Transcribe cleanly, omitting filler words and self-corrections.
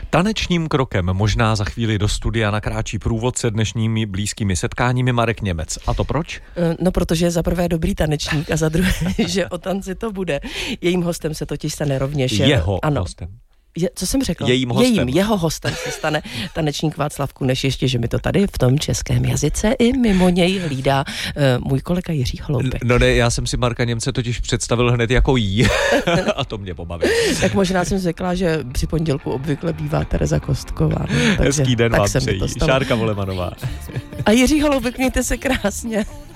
Tanečním krokem možná za chvíli do studia nakráčí průvodce dnešními blízkými setkáními Marek Němec. A to proč? No, protože je za prvé dobrý tanečník a za druhé, že o tanci to bude. Jejím hostem se totiž stane rovněž... Jeho hostem. Co jsem řekla? Jeho hostem se stane tanečník Václav Kuneš, ještě, že mi to tady v tom českém jazyce i mimo něj hlídá můj kolega Jiří Holoubek. No ne, já jsem si Marka Němce totiž představil hned jako jí a to mě pobavilo. Tak možná jsem řekla, že při pondělku obvykle bývá Tereza Kostková. Hezký den vám přeji. Šárka Volemanová. A Jiří Holoubek, mějte se krásně.